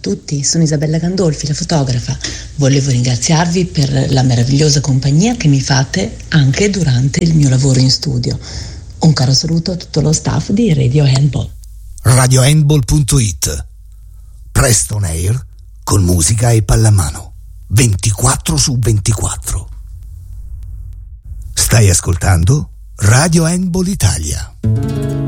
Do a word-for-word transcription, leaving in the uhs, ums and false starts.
tutti, sono Isabella Gandolfi, la fotografa. Volevo ringraziarvi per la meravigliosa compagnia che mi fate anche durante il mio lavoro in studio. Un caro saluto a tutto lo staff di Radio Handball. radio handball punto it. Presto on air con musica e pallamano ventiquattro su ventiquattro. Stai ascoltando Radio Handball Italia.